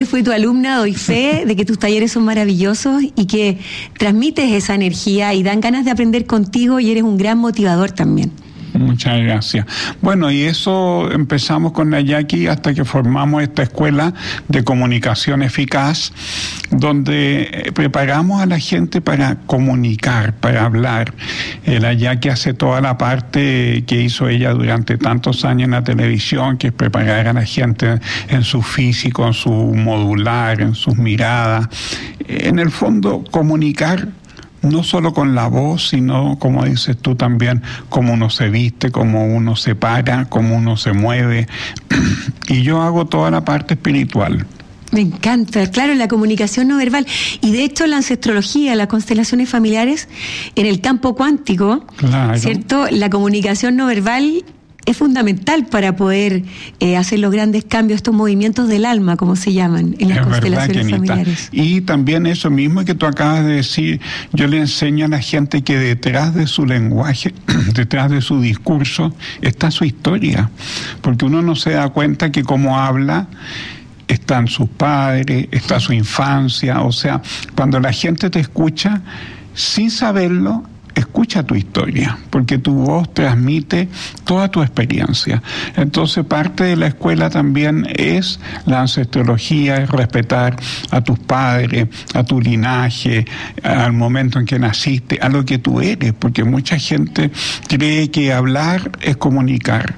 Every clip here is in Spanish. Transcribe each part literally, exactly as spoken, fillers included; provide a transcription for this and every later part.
fui tu alumna, doy fe de que tus talleres son maravillosos y que transmites esa energía y dan ganas de aprender contigo y eres un gran motivador también. Muchas gracias. Bueno, y eso empezamos con la Jackie hasta que formamos esta escuela de comunicación eficaz, donde preparamos a la gente para comunicar, para hablar. Eh, la Jackie hace toda la parte que hizo ella durante tantos años en la televisión, que es preparar a la gente en su físico, en su modular, en sus miradas. En el fondo, comunicar no solo con la voz, sino, como dices tú también, cómo uno se viste, cómo uno se para, cómo uno se mueve. Y yo hago toda la parte espiritual. Me encanta, claro, la comunicación no verbal. Y de hecho la ancestrología, las constelaciones familiares, en el campo cuántico, claro, ¿cierto? La comunicación no verbal es fundamental para poder eh, hacer los grandes cambios, estos movimientos del alma, como se llaman en las es constelaciones verdad, familiares. Y también eso mismo que tú acabas de decir, yo le enseño a la gente que detrás de su lenguaje, detrás de su discurso, está su historia, porque uno no se da cuenta que como habla están sus padres, está su infancia, o sea, cuando la gente te escucha, sin saberlo, escucha tu historia, porque tu voz transmite toda tu experiencia. Entonces, parte de la escuela también es la ancestrología, es respetar a tus padres, a tu linaje, al momento en que naciste, a lo que tú eres, porque mucha gente cree que hablar es comunicar.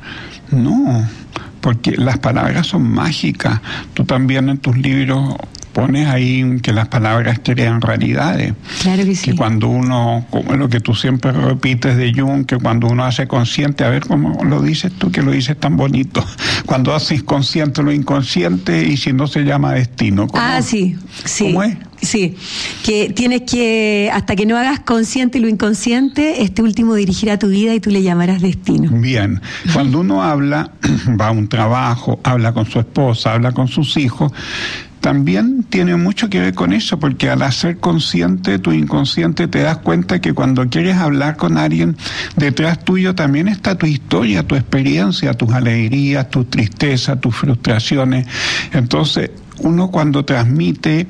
No, porque las palabras son mágicas. Tú también en tus libros pones ahí que las palabras crean realidades. Claro que sí. Que cuando uno, como lo que tú siempre repites de Jung, que cuando uno hace consciente, a ver cómo lo dices tú, que lo dices tan bonito, cuando haces consciente lo inconsciente y si no se llama destino. ¿Cómo? Ah, sí, sí. ¿Cómo es? Sí, que tienes que, hasta que no hagas consciente lo inconsciente, este último dirigirá tu vida y tú le llamarás destino. Bien, cuando uno habla, va a un trabajo, habla con su esposa, habla con sus hijos, también tiene mucho que ver con eso, porque al hacer consciente tu inconsciente te das cuenta que cuando quieres hablar con alguien, detrás tuyo también está tu historia, tu experiencia, tus alegrías, tus tristezas, tus frustraciones. Entonces, uno cuando transmite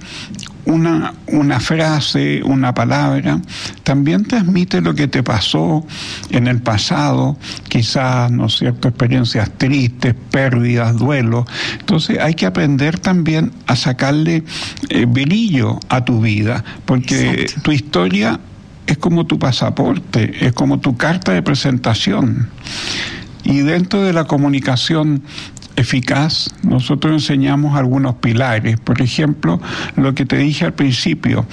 una, una frase, una palabra, también transmite lo que te pasó en el pasado, quizás, ¿no es cierto?, experiencias tristes, pérdidas, duelos. Entonces hay que aprender también a sacarle eh, brillo a tu vida, porque Exacto. tu historia es como tu pasaporte, es como tu carta de presentación. Y dentro de la comunicación eficaz, nosotros enseñamos algunos pilares. Por ejemplo, lo que te dije al principio,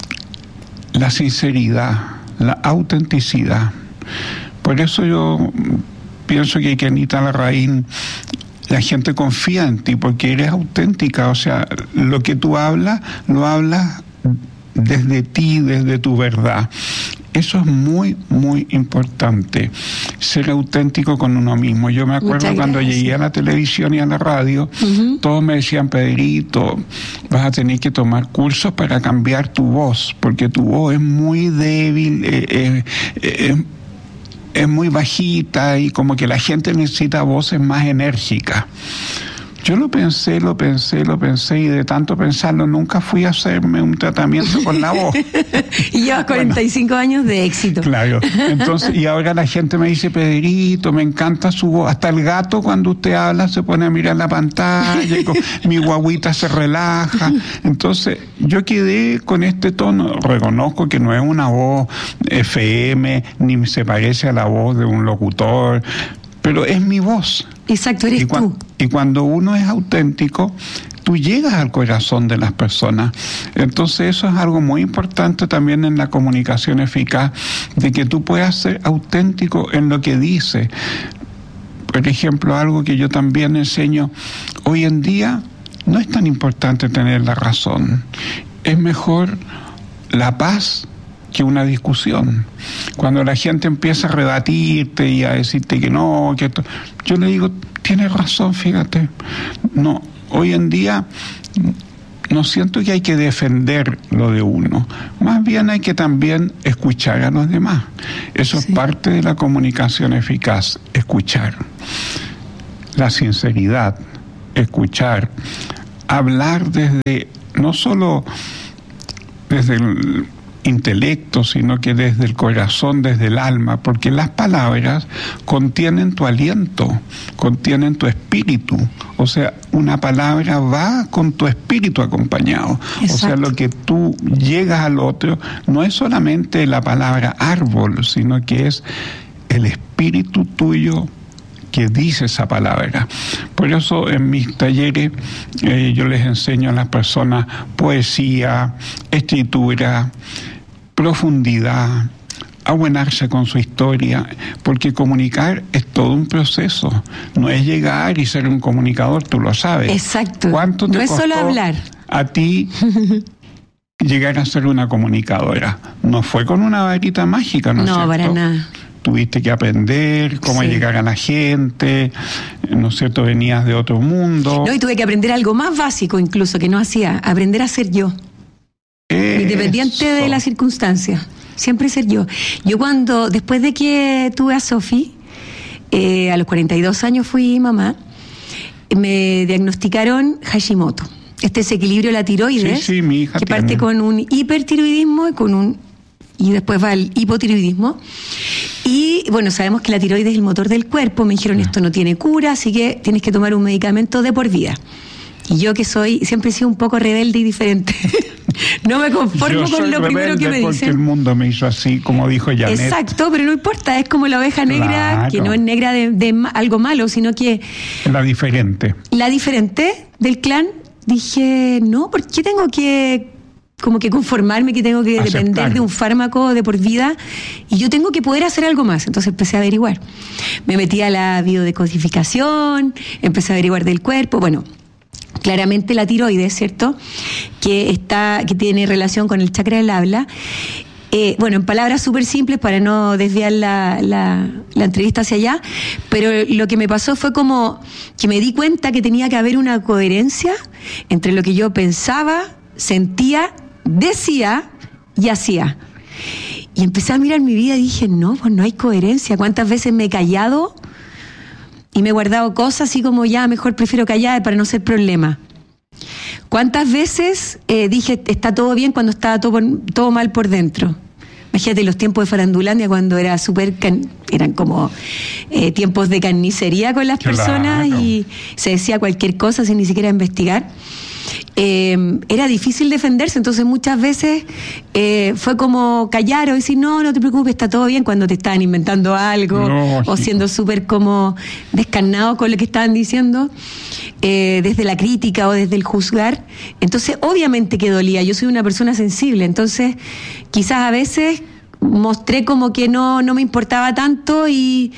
la sinceridad, la autenticidad. Por eso yo pienso que Kenita Larraín, la gente confía en ti, porque eres auténtica. O sea, lo que tú hablas, lo hablas desde ti, desde tu verdad. Eso es muy, muy importante, ser auténtico con uno mismo. Yo me acuerdo cuando llegué a la televisión y a la radio, uh-huh. todos me decían, Pedrito, vas a tener que tomar cursos para cambiar tu voz, porque tu voz es muy débil, eh, eh, eh, es muy bajita y como que la gente necesita voces más enérgicas. Yo lo pensé, lo pensé, lo pensé y de tanto pensarlo nunca fui a hacerme un tratamiento con la voz. Y llevas cuarenta y cinco bueno, años de éxito. Claro. Entonces, y ahora la gente me dice, Pedrito, me encanta su voz. Hasta el gato cuando usted habla se pone a mirar la pantalla, y con, mi guaguita se relaja. Entonces, yo quedé con este tono. Reconozco que no es una voz F M, ni se parece a la voz de un locutor, pero es mi voz. Exacto, eres y cu- tú. Y cuando uno es auténtico, tú llegas al corazón de las personas. Entonces eso es algo muy importante también en la comunicación eficaz, de que tú puedas ser auténtico en lo que dices. Por ejemplo, algo que yo también enseño, hoy en día no es tan importante tener la razón. Es mejor la paz que una discusión. Cuando la gente empieza a rebatirte y a decirte que no, que esto, yo le digo, tienes razón, fíjate. No, hoy en día no siento que hay que defender lo de uno, más bien hay que también escuchar a los demás. Eso sí. Es parte de la comunicación eficaz, escuchar. La sinceridad, escuchar hablar desde, no solo desde el intelecto, sino que desde el corazón, desde el alma, porque las palabras contienen tu aliento, contienen tu espíritu. O sea, una palabra va con tu espíritu acompañado. Exacto. O sea, lo que tú llegas al otro no es solamente la palabra árbol, sino que es el espíritu tuyo que dice esa palabra. Por eso en mis talleres eh, yo les enseño a las personas poesía, escritura, profundidad, abuenarse con su historia, porque comunicar es todo un proceso. No es llegar y ser un comunicador, tú lo sabes. Exacto. ¿Cuánto te no es costó solo hablar a ti llegar a ser una comunicadora? No fue con una varita mágica, ¿no es cierto? No, para nada. Tuviste que aprender cómo sí. llegar a la gente, ¿no es cierto? Venías de otro mundo. No, y tuve que aprender algo más básico incluso, que no hacía, aprender a ser yo. Eso. Independiente de las circunstancias, siempre ser yo. Yo cuando, después de que tuve a Sofi, eh, a los cuarenta y dos años fui mamá, me diagnosticaron Hashimoto. Este desequilibrio de la tiroides, sí, sí, mi hija que tiene. parte con un hipertiroidismo y con un y después va el hipotiroidismo. Y bueno, sabemos que la tiroides es el motor del cuerpo. Me dijeron, esto no tiene cura, así que tienes que tomar un medicamento de por vida. Y yo, que soy, siempre he sido un poco rebelde y diferente. No me conformo yo con lo primero que me dicen. Porque el mundo me hizo así, como dijo Janet. Exacto, pero no importa, es como la oveja negra, claro. Que no es negra de, de algo malo, sino que... La diferente. La diferente del clan. Dije, no, ¿por qué tengo que... como que conformarme, que tengo que Aceptar. depender de un fármaco de por vida, y yo tengo que poder hacer algo más? Entonces empecé a averiguar. Me metí a la biodecodificación, empecé a averiguar del cuerpo. Bueno, claramente la tiroides, ¿cierto? Que está, que tiene relación con el chakra del habla. Eh, bueno, en palabras súper simples para no desviar la, la, la entrevista hacia allá, pero lo que me pasó fue como que me di cuenta que tenía que haber una coherencia entre lo que yo pensaba, sentía, decía y hacía. Y empecé a mirar mi vida y dije, no, pues no hay coherencia. ¿Cuántas veces me he callado y me he guardado cosas así como, ya, mejor prefiero callar para no ser problema? ¿Cuántas veces eh, dije, está todo bien cuando estaba todo, todo mal por dentro? Imagínate los tiempos de Farandulandia, cuando era súper can... eran como eh, tiempos de carnicería con las claro. personas, y se decía cualquier cosa sin ni siquiera investigar. Eh, era difícil defenderse, entonces muchas veces eh, fue como callar o decir, no, no te preocupes, está todo bien, cuando te estaban inventando algo, lógico, o siendo súper como descarnado con lo que estaban diciendo, eh, desde la crítica o desde el juzgar. Entonces obviamente que dolía, yo soy una persona sensible, entonces quizás a veces mostré como que no, no me importaba tanto, y,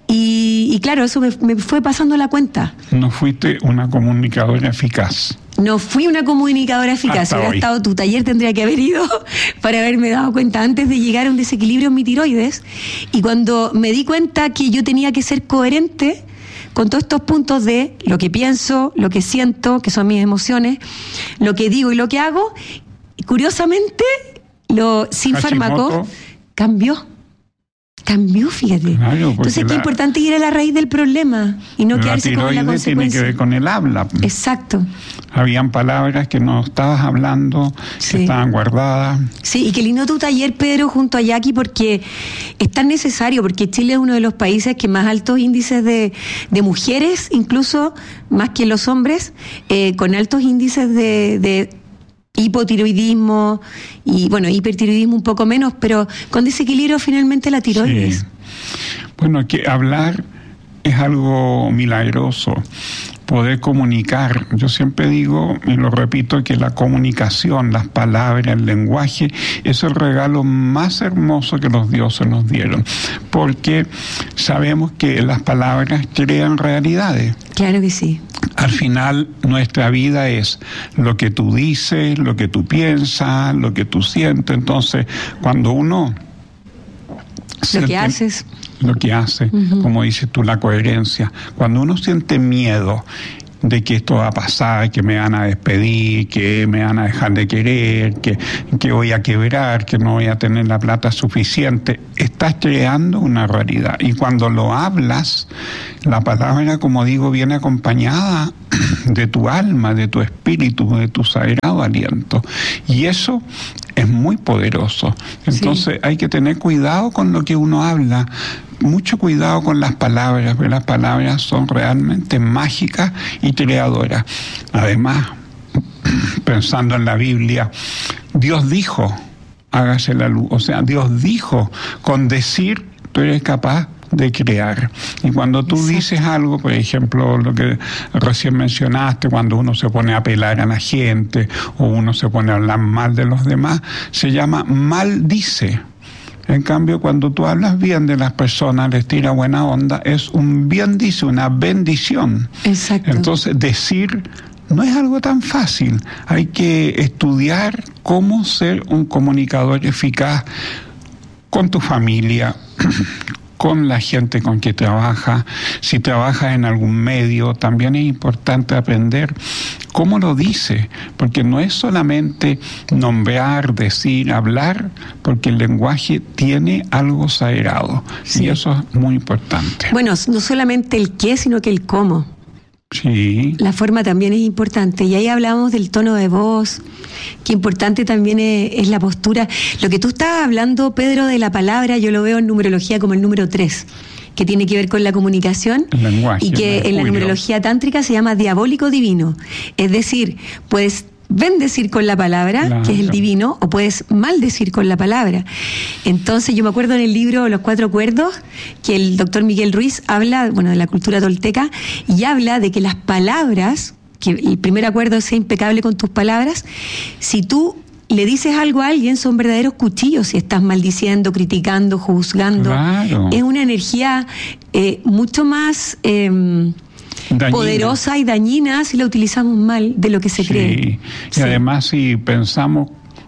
y, y claro, eso me, me fue pasando la cuenta. No fuiste una comunicadora eficaz. No fui una comunicadora eficaz. Si hubiera estado tu taller, tendría que haber ido para haberme dado cuenta antes de llegar a un desequilibrio en mi tiroides. Y cuando me di cuenta que yo tenía que ser coherente con todos estos puntos de lo que pienso, lo que siento, que son mis emociones, lo que digo y lo que hago, curiosamente, lo sin fármaco, cambió. Cambió, fíjate. Claro, entonces, qué importante ir a la raíz del problema y no quedarse con la consecuencia. Tiene que ver con el habla. Exacto. Habían palabras que no estabas hablando, sí, que estaban guardadas. Sí, y qué lindo tu taller, Pedro, junto a Jackie, porque es tan necesario, porque Chile es uno de los países que más altos índices de, de mujeres, incluso más que los hombres, eh, con altos índices de... de hipotiroidismo y, bueno, hipertiroidismo un poco menos, pero con desequilibrio finalmente la tiroides. Sí. Bueno, que hablar es algo milagroso, poder comunicar. Yo siempre digo, y lo repito, que la comunicación, las palabras, el lenguaje, es el regalo más hermoso que los dioses nos dieron, porque sabemos que las palabras crean realidades. Claro que sí. Al final, nuestra vida es lo que tú dices, lo que tú piensas, lo que tú sientes. Entonces, cuando uno... Lo siente, que haces. Lo que hace, uh-huh. como dices tú, la coherencia. Cuando uno siente miedo de que esto va a pasar, que me van a despedir, que me van a dejar de querer, que, que voy a quebrar, que no voy a tener la plata suficiente. Estás creando una realidad. Y cuando lo hablas, la palabra, como digo, viene acompañada de tu alma, de tu espíritu, de tu sagrado aliento. Y eso es muy poderoso. Entonces sí. hay que tener cuidado con lo que uno habla, mucho cuidado con las palabras, porque las palabras son realmente mágicas y creadoras. Además, pensando en la Biblia, Dios dijo, hágase la luz. O sea, Dios dijo, con decir tú eres capaz de crear. Y cuando tú Exacto. dices algo, por ejemplo, lo que recién mencionaste, cuando uno se pone a apelar a la gente o uno se pone a hablar mal de los demás, se llama maldice. En cambio, cuando tú hablas bien de las personas, les tira buena onda, es un bien dice, una bendición. Exacto. Entonces, decir no es algo tan fácil. Hay que estudiar cómo ser un comunicador eficaz con tu familia, con la gente con que trabaja. Si trabajas en algún medio, también es importante aprender cómo lo dice, porque no es solamente nombrar, decir, hablar, porque el lenguaje tiene algo sagrado, sí. y eso es muy importante. Bueno, no solamente el qué, sino que el cómo. Sí. La forma también es importante, y ahí hablamos del tono de voz, que importante también es, es la postura. Lo que tú estabas hablando, Pedro, de la palabra, yo lo veo en numerología como el número tres, que tiene que ver con la comunicación, el lenguaje, y que en la numerología tántrica se llama diabólico divino. Es decir, puedes bendecir con la palabra, claro. que es el divino, o puedes maldecir con la palabra. Entonces yo me acuerdo en el libro Los Cuatro Acuerdos que el doctor Miguel Ruiz habla, bueno, de la cultura tolteca, y habla de que las palabras, que el primer acuerdo es ser impecable con tus palabras. Si tú le dices algo a alguien, son verdaderos cuchillos si estás maldiciendo, criticando, juzgando. Claro. Es una energía eh, mucho más Eh, Dañina. poderosa y dañina si la utilizamos mal de lo que se sí. cree. Y sí. además, si pensamos,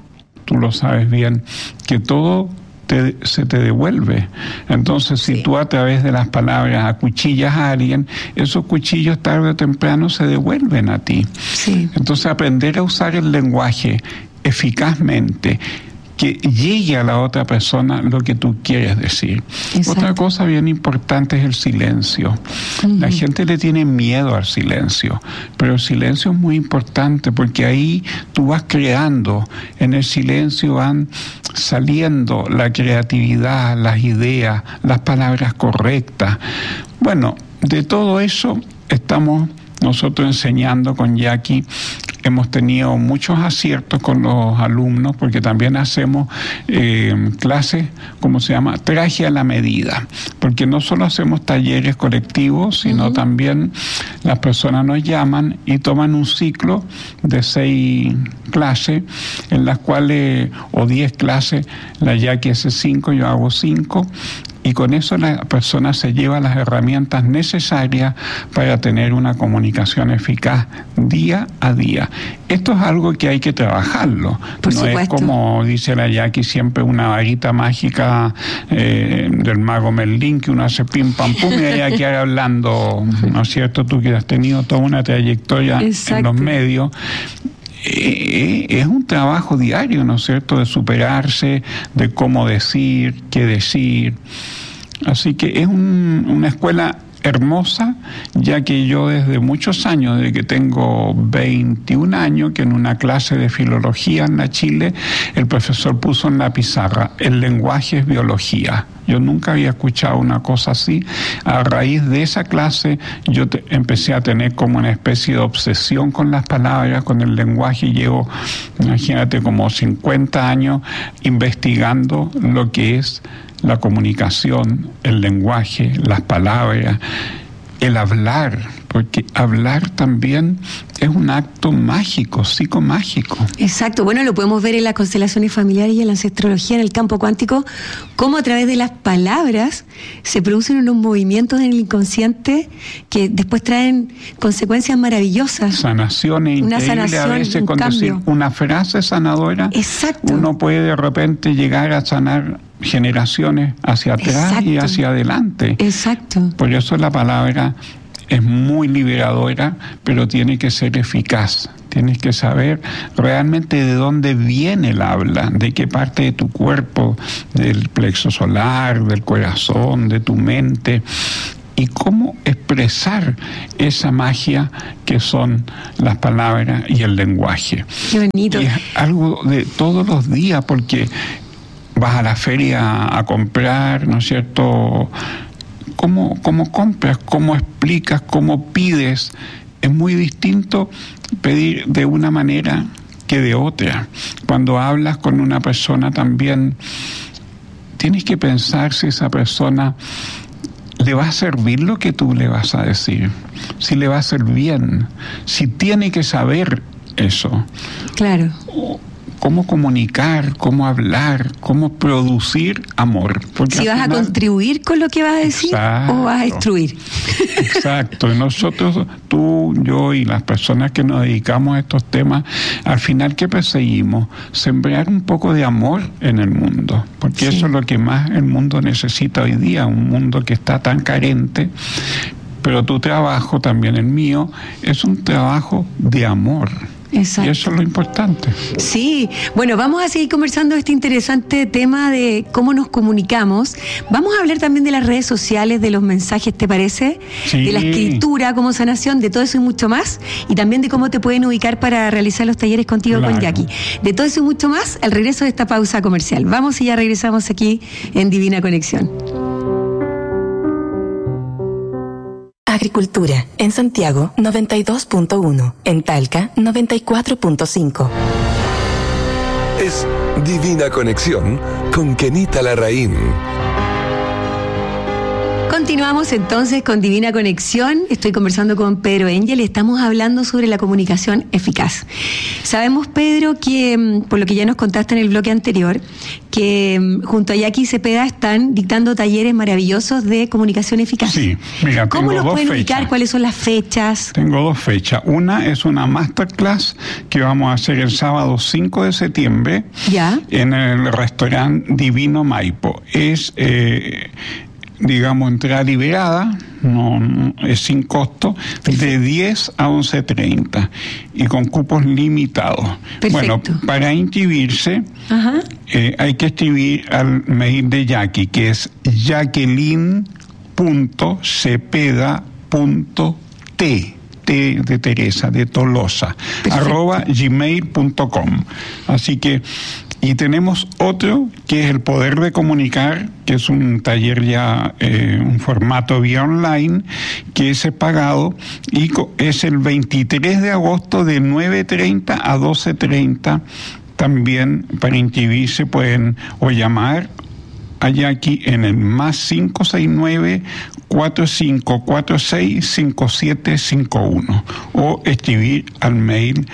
tú lo sabes bien, que todo te, se te devuelve. Entonces, si sí. tú a través de las palabras acuchillas a alguien, esos cuchillos tarde o temprano se devuelven a ti. Sí. Entonces, aprender a usar el lenguaje eficazmente, que llegue a la otra persona lo que tú quieres decir. Exacto. Otra cosa bien importante es el silencio. Uh-huh. La gente le tiene miedo al silencio, pero el silencio es muy importante porque ahí tú vas creando, en el silencio van saliendo la creatividad, las ideas, las palabras correctas. Bueno, de todo eso estamos nosotros enseñando con Jackie. Hemos tenido muchos aciertos con los alumnos porque también hacemos eh, clases, ¿cómo se llama? Traje a la medida, porque no solo hacemos talleres colectivos, sino uh-huh. también las personas nos llaman y toman un ciclo de seis clases, en las cuales, o diez clases, la Jackie hace cinco, yo hago cinco, y con eso la persona se lleva las herramientas necesarias para tener una comunicación eficaz día a día. Esto es algo que hay que trabajarlo. Por no supuesto. Es como dice la Jackie, siempre una varita mágica eh, del mago Merlín, que uno hace pim pam pum y hay que ir hablando, ¿no es cierto? Tú que has tenido toda una trayectoria Exacto. en los medios. Eh, es un trabajo diario, ¿no es cierto?, de superarse, de cómo decir, qué decir. Así que es un, una escuela hermosa, ya que yo desde muchos años, desde que tengo veintiún años, que en una clase de filología en la Chile, el profesor puso en la pizarra, el lenguaje es biología. Yo nunca había escuchado una cosa así. A raíz de esa clase, yo te, empecé a tener como una especie de obsesión con las palabras, con el lenguaje. Llevo, imagínate, como cincuenta años investigando lo que es la comunicación, el lenguaje, las palabras, el hablar, porque hablar también es un acto mágico, psicomágico. Exacto, bueno, lo podemos ver en las constelaciones familiares y en la ancestrología, en el campo cuántico, cómo a través de las palabras se producen unos movimientos en el inconsciente que después traen consecuencias maravillosas. Sanaciones una increíbles, sanación, a veces un con cambio. Decir una frase sanadora, Exacto. uno puede de repente llegar a sanar generaciones hacia atrás Exacto. y hacia adelante. Exacto. Por eso la palabra es muy liberadora, pero tiene que ser eficaz. Tienes que saber realmente de dónde viene el habla, de qué parte de tu cuerpo, del plexo solar, del corazón, de tu mente, y cómo expresar esa magia que son las palabras y el lenguaje. Qué bonito. Y es algo de todos los días, porque vas a la feria a comprar, ¿no es cierto? ¿Cómo, cómo compras? ¿Cómo explicas? ¿Cómo pides? Es muy distinto pedir de una manera que de otra. Cuando hablas con una persona también tienes que pensar si esa persona le va a servir lo que tú le vas a decir, si le va a hacer bien, si tiene que saber eso. Claro. Cómo comunicar, cómo hablar, cómo producir amor. Porque si vas final, a contribuir con lo que vas a decir, exacto, o vas a destruir. Exacto. Y nosotros, tú, yo y las personas que nos dedicamos a estos temas, al final, ¿qué perseguimos? Sembrar un poco de amor en el mundo. Porque sí, eso es lo que más el mundo necesita hoy día, un mundo que está tan carente. Pero tu trabajo, también el mío, es un trabajo de amor. Exacto. Y eso es lo importante. Sí, bueno, vamos a seguir conversando de este interesante tema de cómo nos comunicamos. Vamos a hablar también de las redes sociales, de los mensajes, ¿te parece? Sí. De la escritura como sanación, de todo eso y mucho más. Y también de cómo te pueden ubicar para realizar los talleres contigo, claro, con Jackie. De todo eso y mucho más al regreso de esta pausa comercial. Vamos y ya regresamos aquí en Divina Conexión. Agricultura, en Santiago noventa y dos punto uno, en Talca noventa y cuatro punto cinco. Es Divina Conexión con Kenita Larraín. Continuamos entonces con Divina Conexión. Estoy conversando con Pedro Engel y estamos hablando sobre la comunicación eficaz. Sabemos, Pedro, que por lo que ya nos contaste en el bloque anterior, que junto a Jackie Cepeda están dictando talleres maravillosos de comunicación eficaz. Sí, mira, ¿Cómo tengo los dos pueden fechas. ubicar? ¿Cuáles son las fechas? Tengo dos fechas. Una es una masterclass que vamos a hacer el sábado cinco de septiembre, ¿ya?, en el restaurante Divino Maipo. Es... Eh, digamos, entrada liberada, no, no, es sin costo, de diez a once treinta y con cupos limitados. Perfecto. Bueno, para inscribirse, eh, hay que escribir al mail de Jackie, que es jacqueline punto cepeda punto t. T de Teresa, de Tolosa, perfecto, arroba gmail punto com. Así que, y tenemos otro que es el poder de comunicar, que es un taller ya, eh, un formato vía online, que es pagado y es el veintitrés de agosto de nueve treinta a doce treinta. También para inscribirse pueden o llamar a Jackie en el más cinco seis nueve, cuatro cinco cuatro seis, cinco siete cinco uno o escribir al mail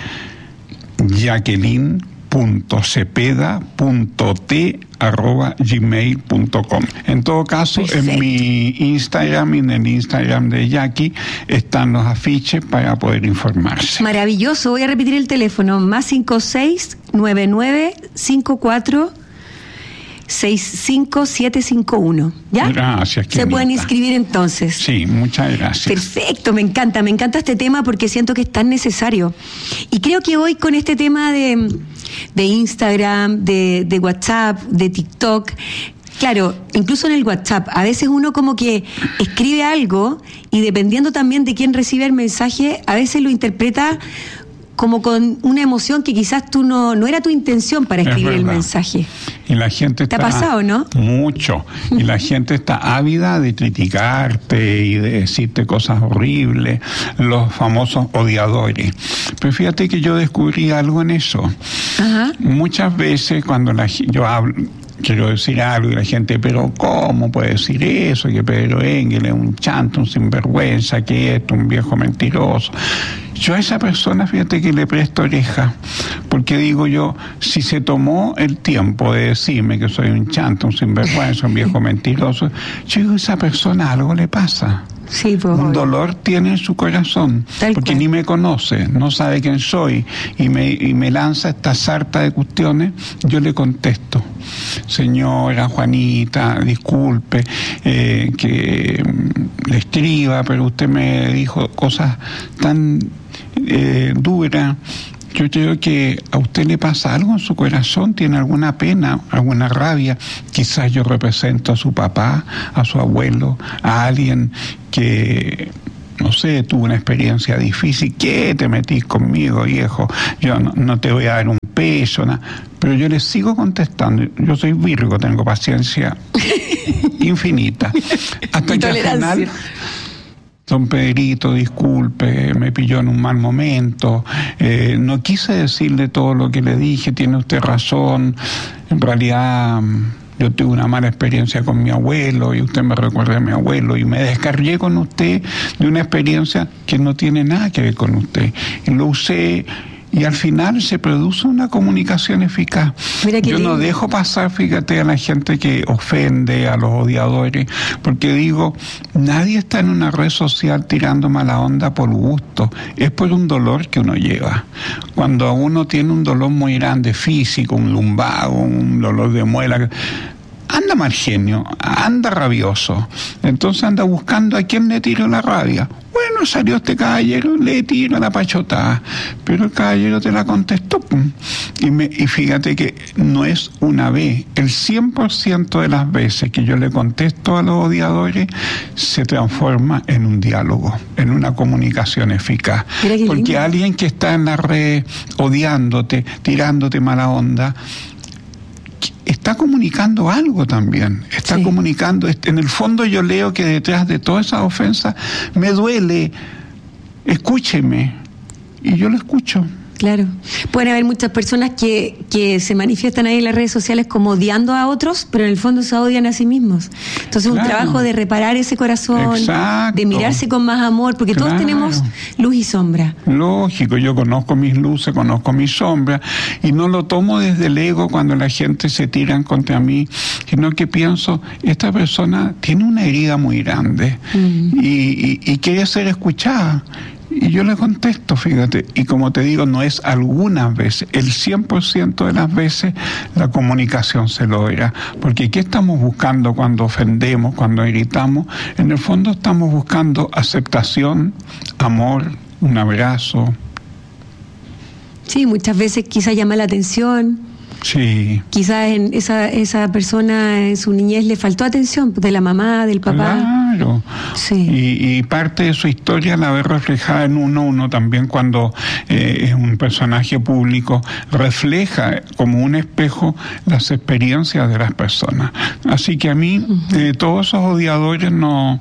jacqueline punto cepeda punto t arroba gmail punto com. En todo caso, perfecto, en mi Instagram y en el Instagram de Jackie están los afiches para poder informarse. Maravilloso. Voy a repetir el teléfono: más cinco seis nueve nueve cinco cuatro seis cinco siete cinco uno. ¿Ya? Gracias, Kenita. Se pueden inscribir entonces. Sí, muchas gracias. Perfecto, me encanta, me encanta este tema porque siento que es tan necesario. Y creo que hoy con este tema de, de Instagram, de, de WhatsApp, de TikTok, claro, incluso en el WhatsApp, a veces uno como que escribe algo y dependiendo también de quién recibe el mensaje, a veces lo interpreta como con una emoción que quizás tú no, no era tu intención para escribir el mensaje. Y la gente está... ¿Te ha pasado, no? Mucho. Y la gente está ávida de criticarte y de decirte cosas horribles, los famosos odiadores. Pero fíjate que yo descubrí algo en eso. Ajá. Muchas veces cuando la, yo hablo... quiero decir algo y la gente, pero ¿cómo puede decir eso? Que Pedro Engel es un chanto, un sinvergüenza, que es un viejo mentiroso. Yo a esa persona, fíjate que le presto oreja, porque digo yo, si se tomó el tiempo de decirme que soy un chanto, un sinvergüenza, un viejo mentiroso, yo digo, a esa persona algo le pasa. Sí, pues, un dolor tiene en su corazón, tal porque cual, ni me conoce, no sabe quién soy, y me, y me lanza esta sarta de cuestiones, yo le contesto. señora Juanita, disculpe eh, que le escriba, pero usted me dijo cosas tan eh, duras. Yo creo que a usted le pasa algo en su corazón, tiene alguna pena, alguna rabia. Quizás yo represento a su papá, a su abuelo, a alguien que, no sé, tuvo una experiencia difícil. ¿Qué te metís conmigo, viejo? Yo no, no te voy a dar un peso, nada. Pero yo le sigo contestando. Yo soy Virgo, tengo paciencia infinita. Hasta que al final... Don Pedrito, disculpe, me pilló en un mal momento, eh, no quise decirle todo lo que le dije, tiene usted razón, en realidad yo tuve una mala experiencia con mi abuelo y usted me recuerda a mi abuelo y me descargué con usted de una experiencia que no tiene nada que ver con usted. Y lo usé y al final se produce una comunicación eficaz. Yo no dejo pasar, fíjate, a la gente que ofende, a los odiadores, porque digo, nadie está en una red social tirando mala onda por gusto, es por un dolor que uno lleva. Cuando uno tiene un dolor muy grande, físico, un lumbago, un dolor de muela, anda mal genio, anda rabioso, entonces anda buscando a quien le tire la rabia. Bueno, salió este caballero, le tira la pachotada, pero el caballero te la contestó. Y, me, y fíjate que no es una vez, el cien por ciento de las veces que yo le contesto a los odiadores se transforma en un diálogo, en una comunicación eficaz. Porque lindo. Alguien que está en la red odiándote, tirándote mala onda, está comunicando algo también, está sí. comunicando, en el fondo yo leo que detrás de todas esas ofensas me duele, escúcheme, y yo lo escucho. Claro. Pueden haber muchas personas que, que se manifiestan ahí en las redes sociales como odiando a otros, pero en el fondo se odian a sí mismos. Entonces claro. un trabajo de reparar ese corazón, exacto. de mirarse con más amor, porque claro. todos tenemos luz y sombra. Lógico, yo conozco mis luces, conozco mis sombras, y no lo tomo desde el ego cuando la gente se tiran contra mí, sino que pienso, esta persona tiene una herida muy grande mm. y, y, y quiere ser escuchada. Y yo le contesto, fíjate, y como te digo, no es algunas veces, el cien por ciento de las veces la comunicación se logra, porque ¿qué estamos buscando cuando ofendemos, cuando gritamos? En el fondo estamos buscando aceptación, amor, un abrazo. Sí, muchas veces quizá llama la atención. Sí. Quizás en esa esa persona en su niñez le faltó atención de la mamá, del papá. Claro. Sí. Y, y parte de su historia la ve reflejada en uno, uno también cuando eh, es un personaje público, refleja como un espejo las experiencias de las personas. Así que a mí, uh-huh. eh, todos esos odiadores no,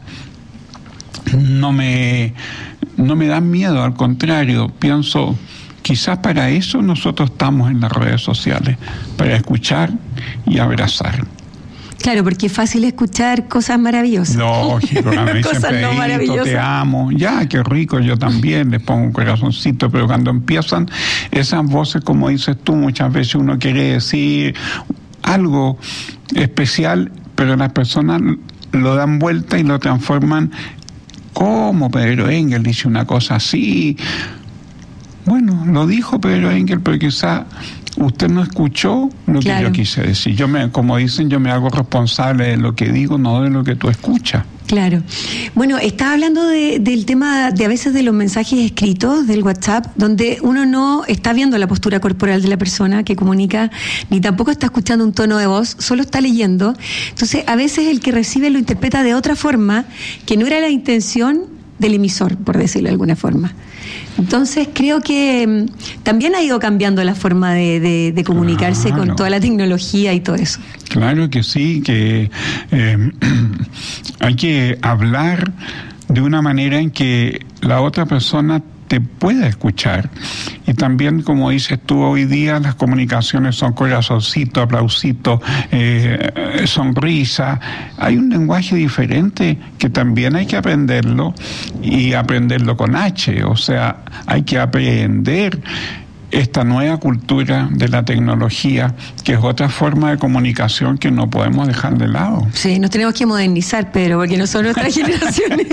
no me, no me dan miedo, al contrario, pienso... Quizás para eso nosotros estamos en las redes sociales, para escuchar y abrazar. Claro, porque es fácil escuchar cosas maravillosas. Lógico, a mí cosas no maravillosas. Te amo, ya, qué rico, yo también les pongo un corazoncito, pero cuando empiezan esas voces, como dices tú, muchas veces uno quiere decir algo especial, pero las personas lo dan vuelta y lo transforman. ¿Cómo Pedro Engel dice una cosa así? Bueno, lo dijo Pedro Engel, pero quizá usted no escuchó lo claro. que yo quise decir. Yo me, como dicen, yo me hago responsable de lo que digo, no de lo que tú escuchas. Claro. Bueno, estaba hablando de, del tema de a veces de los mensajes escritos del WhatsApp, donde uno no está viendo la postura corporal de la persona que comunica, ni tampoco está escuchando un tono de voz, solo está leyendo. Entonces, a veces el que recibe lo interpreta de otra forma, que no era la intención del emisor, por decirlo de alguna forma. Entonces creo que um, también ha ido cambiando la forma de, de, de comunicarse claro. con toda la tecnología y todo eso. Claro que sí, que eh, hay que hablar de una manera en que la otra persona te pueda escuchar. Y también, como dices tú, hoy día las comunicaciones son corazoncito, aplausito, eh, sonrisa. Hay un lenguaje diferente que también hay que aprenderlo, y aprenderlo con H. O sea, hay que aprender esta nueva cultura de la tecnología, que es otra forma de comunicación que no podemos dejar de lado. Sí, nos tenemos que modernizar, Pedro, porque no son nuestras generaciones.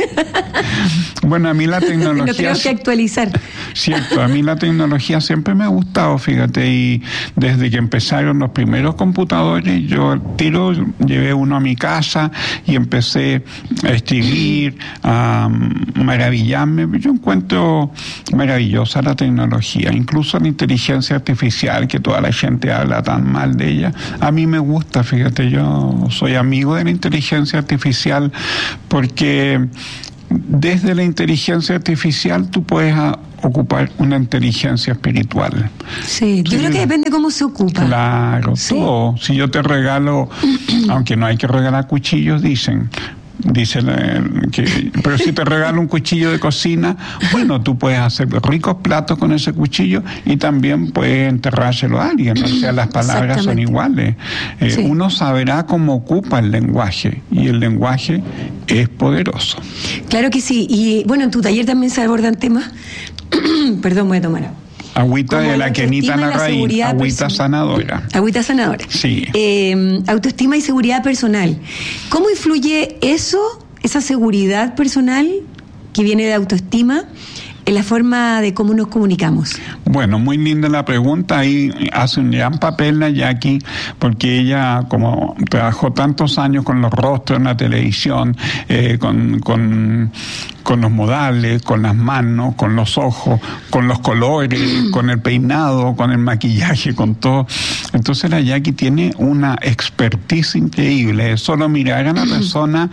Bueno, a mí la tecnología... Nos tenemos que actualizar. Cierto, a mí la tecnología siempre me ha gustado, fíjate, y desde que empezaron los primeros computadores, yo al tiro llevé uno a mi casa y empecé a escribir, a maravillarme. Yo encuentro maravillosa la tecnología, incluso la inteligencia artificial, que toda la gente habla tan mal de ella. A mí me gusta, fíjate, yo soy amigo de la inteligencia artificial porque desde la inteligencia artificial tú puedes a, ocupar una inteligencia espiritual. Sí, yo sí, creo que depende cómo se ocupa. Claro, sí. Todo. Si yo te regalo, aunque no hay que regalar cuchillos, dicen... Dice que, pero si te regalo un cuchillo de cocina, bueno, tú puedes hacer ricos platos con ese cuchillo y también puedes enterrárselo a alguien. O sea, las palabras son iguales. Eh, sí. Uno saberá cómo ocupa el lenguaje y el lenguaje es poderoso. Claro que sí. Y bueno, en tu taller también se abordan temas. Perdón, voy a tomar agua. Agüita de la Kenita Larraín, agüita sanadora. Agüita sanadora. Sí. Eh, autoestima y seguridad personal. ¿Cómo influye eso, esa seguridad personal que viene de autoestima, en la forma de cómo nos comunicamos? Bueno, muy linda la pregunta. Ahí hace un gran papel la Jackie, porque ella, como trabajó tantos años con los rostros en la televisión, eh, con, con, con los modales, con las manos, con los ojos, con los colores, con el peinado, con el maquillaje, con todo. Entonces la Jackie tiene una expertise increíble. Solo mirar a una persona...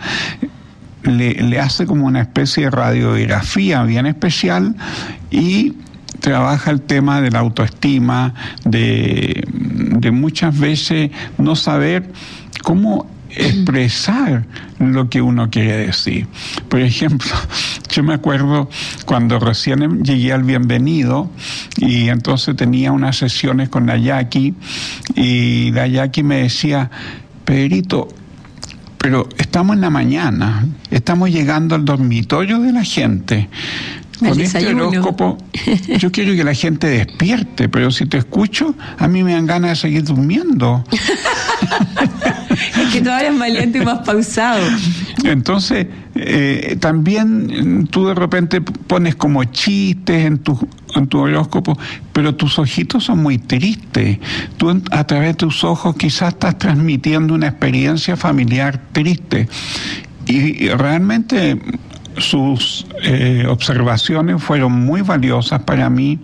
Le, le hace como una especie de radiografía bien especial y trabaja el tema de la autoestima, de, de muchas veces no saber cómo expresar lo que uno quiere decir. Por ejemplo, yo me acuerdo cuando recién llegué al Bienvenido y entonces tenía unas sesiones con la Jackie y la Jackie me decía, Pedrito, pero estamos en la mañana, estamos llegando al dormitorio de la gente. Con este horóscopo, yo quiero que la gente despierte, pero si te escucho, a mí me dan ganas de seguir durmiendo. Es que todavía es valiente y más pausado. Entonces, eh, también tú de repente pones como chistes en tu, en tu horóscopo, pero tus ojitos son muy tristes. Tú a través de tus ojos quizás estás transmitiendo una experiencia familiar triste. Y, y realmente... sus eh, observaciones fueron muy valiosas para mí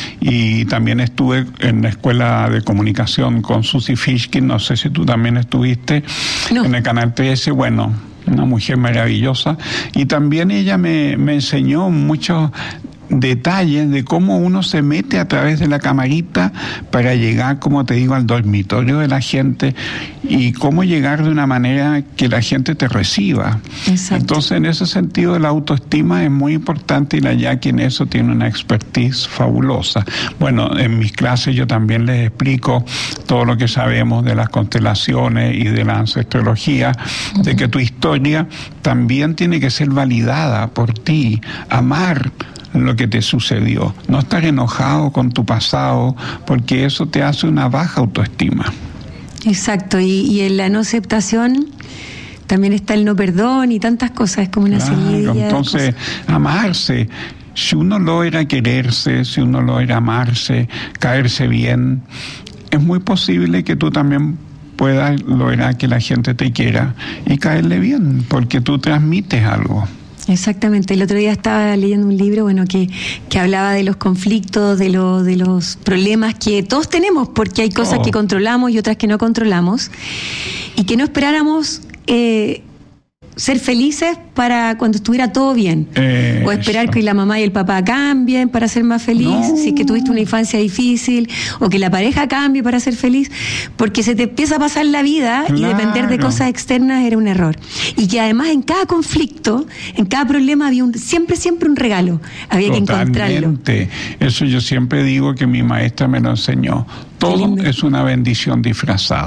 y también estuve en la escuela de comunicación con Susie Fishkin, no sé si tú también estuviste no. en el Canal trece, bueno, una mujer maravillosa y también ella me, me enseñó muchos detalles de cómo uno se mete a través de la camarita para llegar, como te digo, al dormitorio de la gente y cómo llegar de una manera que la gente te reciba. Exacto. Entonces, en ese sentido, la autoestima es muy importante y la Jackie en eso tiene una expertise fabulosa. Bueno, en mis clases yo también les explico todo lo que sabemos de las constelaciones y de la ancestrología, uh-huh. de que tu historia también tiene que ser validada por ti, amar lo que te sucedió, no estar enojado con tu pasado, porque eso te hace una baja autoestima. Exacto, y, y en la no aceptación también está el no perdón y tantas cosas, es como una claro, seguidilla. Entonces, amarse, si uno logra quererse, si uno logra amarse, caerse bien, es muy posible que tú también puedas lograr que la gente te quiera y caerle bien, porque tú transmites algo. Exactamente. El otro día estaba leyendo un libro, bueno, que, que hablaba de los conflictos, de, lo, de los problemas que todos tenemos, porque hay cosas oh. que controlamos y otras que no controlamos, y que no esperáramos eh, ser felices para cuando estuviera todo bien, eh, o esperar eso. que la mamá y el papá cambien para ser más feliz, no. si es que tuviste una infancia difícil, o que la pareja cambie para ser feliz, porque se te empieza a pasar la vida claro. y depender de cosas externas era un error. Y que además en cada conflicto, en cada problema había un, siempre, siempre un regalo, había Totalmente. que encontrarlo. Eso yo siempre digo que mi maestra me lo enseñó. Todo es una bendición disfrazada.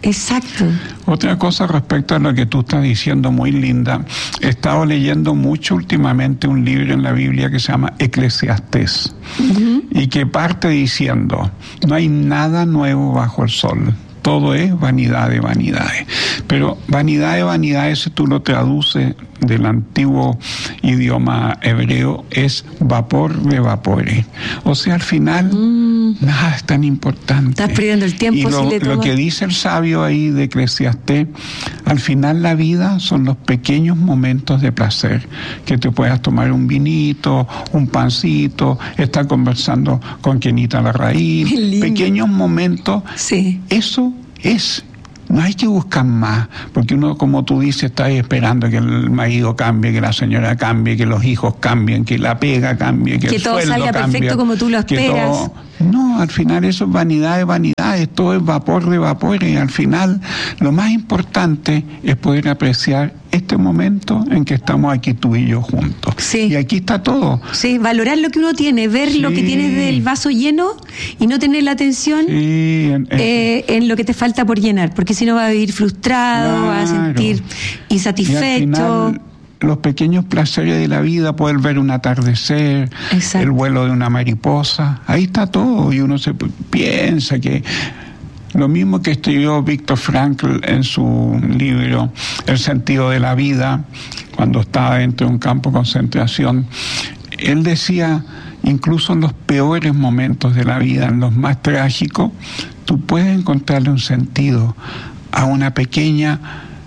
Exacto. Otra cosa respecto a lo que tú estás diciendo, muy linda, he estado leyendo mucho últimamente un libro en la Biblia que se llama Eclesiastés, uh-huh. y que parte diciendo, no hay nada nuevo bajo el sol. Todo es vanidad de vanidades. Pero vanidad de vanidades, si tú lo traduces del antiguo idioma hebreo, es vapor de vapores. O sea, al final, mm. nada es tan importante. Estás perdiendo el tiempo. Y lo, si le lo que dice el sabio ahí de Eclesiastés, al final la vida son los pequeños momentos de placer. Que te puedas tomar un vinito, un pancito, estar conversando con Kenita Larraín. Pequeños momentos. Sí. Eso es, no hay que buscar más, porque uno, como tú dices, está ahí esperando que el marido cambie, que la señora cambie, que los hijos cambien, que la pega cambie, que, que el todo sueldo salga cambie, perfecto como tú lo esperas. Todo, no, al final eso es vanidad de vanidades, todo es vapor de vapores, y al final lo más importante es poder apreciar este momento en que estamos aquí tú y yo juntos. Sí. Y aquí está todo. Sí, valorar lo que uno tiene, ver sí. lo que tienes del vaso lleno y no tener la atención sí, en, en, eh, en lo que te falta por llenar, porque si no vas a vivir frustrado, claro. vas a sentir insatisfecho. Y los pequeños placeres de la vida, poder ver un atardecer, exacto. el vuelo de una mariposa, ahí está todo, y uno se piensa que lo mismo que escribió Viktor Frankl en su libro El sentido de la vida, cuando estaba dentro de un campo de concentración, él decía, incluso en los peores momentos de la vida, en los más trágicos, tú puedes encontrarle un sentido a una pequeña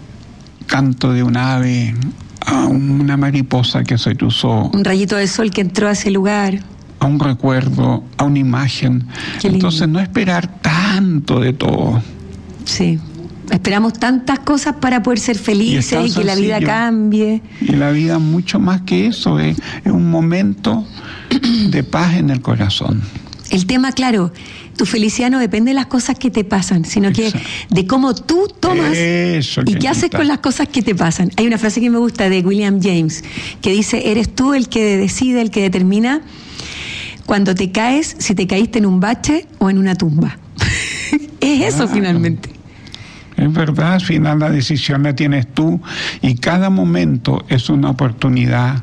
canto de un ave, a una mariposa que se cruzó, un rayito de sol que entró a ese lugar, a un recuerdo, a una imagen. Entonces no esperar tanto de todo. Sí, esperamos tantas cosas para poder ser felices y, y que la vida cambie. Y la vida mucho más que eso, es, es un momento de paz en el corazón. El tema, claro, tu felicidad no depende de las cosas que te pasan, sino que Exacto. de cómo tú tomas Eso, y qué haces con las cosas que te pasan. Hay una frase que me gusta de William James, que dice, eres tú el que decide, el que determina cuando te caes, si te caíste en un bache o en una tumba. Es eso ah, finalmente. Es verdad, al final la decisión la tienes tú y cada momento es una oportunidad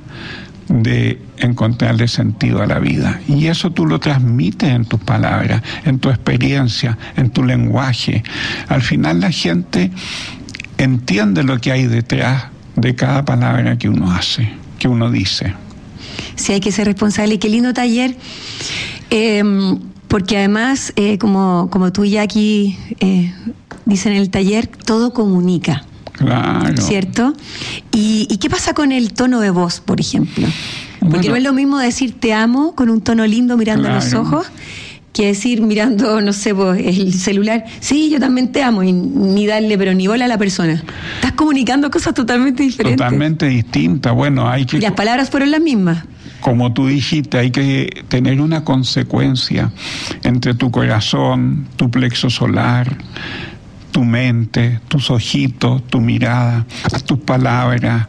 de encontrarle sentido a la vida. Y eso tú lo transmites en tus palabras, en tu experiencia, en tu lenguaje. Al final la gente entiende lo que hay detrás de cada palabra que uno hace, que uno dice. Sí, hay que ser responsable. Y qué lindo taller, eh, porque además, eh, como, como tú y aquí eh, dicen en el taller, todo comunica. Claro. ¿Cierto? ¿Y, ¿Y qué pasa con el tono de voz, por ejemplo? Porque bueno, no es lo mismo decir te amo con un tono lindo mirando claro. a los ojos, que decir mirando, no sé, pues, el celular, sí, yo también te amo, y ni darle pero ni bola a la persona. Estás comunicando cosas totalmente diferentes. Totalmente distintas. Bueno, hay que... Y las palabras fueron las mismas. Como tú dijiste, hay que tener una consecuencia entre tu corazón, tu plexo solar, tu mente, tus ojitos, tu mirada, tus palabras,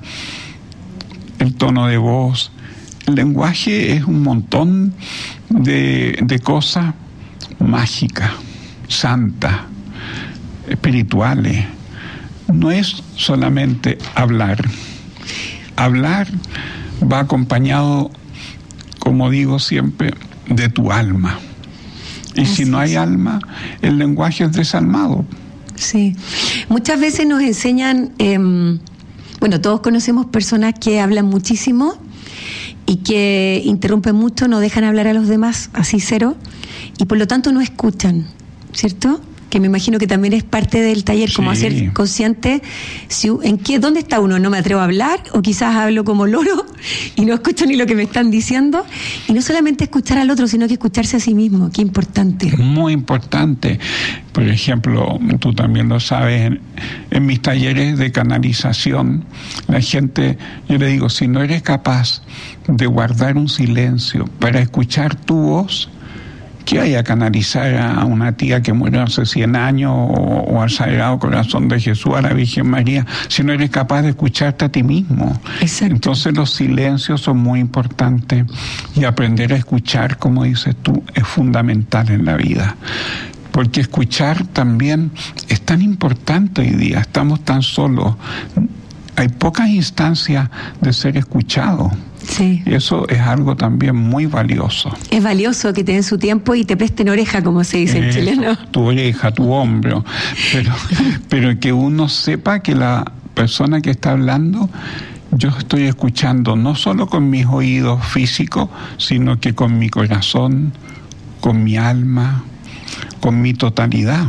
el tono de voz. El lenguaje es un montón de, de cosas mágicas, santas, espirituales. No es solamente hablar. Hablar va acompañado, como digo siempre, de tu alma. Y Así si no hay es. alma, el lenguaje es desalmado. Sí. Muchas veces nos enseñan, eh, bueno, todos conocemos personas que hablan muchísimo y que interrumpen mucho, no dejan hablar a los demás, así cero, y por lo tanto no escuchan, ¿cierto? Que me imagino que también es parte del taller, como sí. hacer consciente si, en qué, dónde está uno, no me atrevo a hablar, o quizás hablo como loro y no escucho ni lo que me están diciendo, y no solamente escuchar al otro, sino que escucharse a sí mismo. Qué importante. Muy importante. Por ejemplo, tú también lo sabes, en, en mis talleres de canalización, la gente, yo le digo, si no eres capaz de guardar un silencio para escuchar tu voz, ¿qué hay a canalizar a una tía que murió hace cien años o, o al Sagrado Corazón de Jesús, a la Virgen María, si no eres capaz de escucharte a ti mismo? Exacto. Entonces los silencios son muy importantes y aprender a escuchar, como dices tú, es fundamental en la vida. porque escuchar también es tan importante hoy día, estamos tan solos, hay pocas instancias de ser escuchado. Sí. Y eso es algo también muy valioso. Es valioso que te den su tiempo y te presten oreja, como se dice en chileno. Tu oreja, tu hombro, pero, pero que uno sepa que la persona que está hablando, yo estoy escuchando no solo con mis oídos físicos, sino que con mi corazón, con mi alma, con mi totalidad.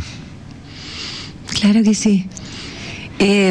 Claro que sí. Eh,